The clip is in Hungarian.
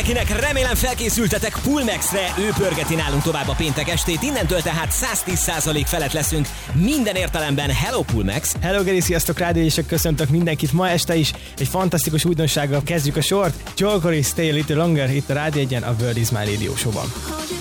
mindenkinek, remélem felkészültetek Pulmexre, ő pörgeti nálunk tovább a péntek estét, innentől tehát 110% felett leszünk minden értelemben. Hello Pulmex! Hello Geri, sziasztok, rádióések, köszöntök mindenkit ma este is. Egy fantasztikus újdonsággal kezdjük a sort. Joel Corry, Stay a Little Longer, itt a Rádió 1-en, a World is My Radio Show-ban.